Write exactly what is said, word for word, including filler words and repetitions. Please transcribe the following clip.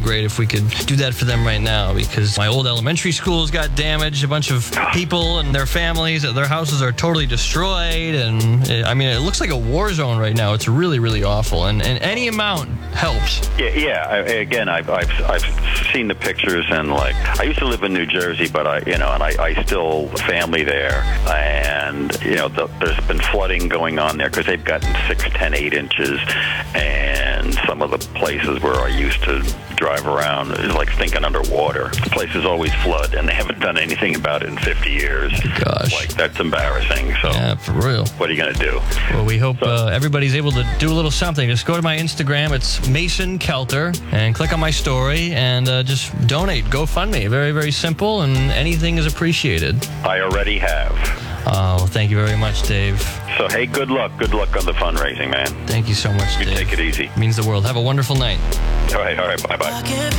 great if we could do that for them right now, because my old elementary schools got damaged. A bunch of people and their families, their houses are totally destroyed. And it, I mean, it looks like a war zone right now. It's really, really awful. And, and any amount helps. Yeah, yeah. I, again, I've, I've I've seen the pictures, and like I used to live in New Jersey, but I you know, and I, I still family there, and you know, the, there's been flooding going on there because they've gotten six, ten, eight inches, and some of the places where I used to drive around is like thinking underwater. The places always flood, and they haven't done anything about it in fifty years. Gosh, like that's embarrassing. So yeah, for real. What are you gonna do? Well, we hope uh, everybody's able to do a little something. Just go to my Instagram. It's Mason Kelter, and click on my story and uh, just donate. GoFundMe. Very, very simple, and anything is appreciated. I already have. Oh, well, thank you very much, Dave. So, hey, good luck. Good luck on the fundraising, man. Thank you so much, You Dave. take it easy. Means the world. Have a wonderful night. All right, all right. Bye-bye.